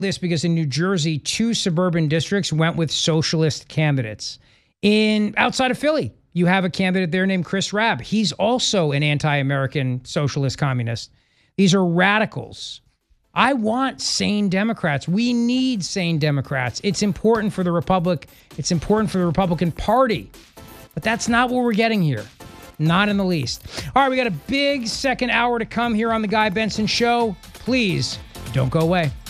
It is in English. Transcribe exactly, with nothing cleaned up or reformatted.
this because in New Jersey, two suburban districts went with socialist candidates. In outside of Philly, you have a candidate there named Chris Rabb. He's also an anti-American socialist communist. These are radicals. I want sane Democrats. We need sane Democrats. It's important for the Republic. It's important for the Republican Party. But that's not what we're getting here. Not in the least. All right, we got a big second hour to come here on The Guy Benson Show. Please don't go away.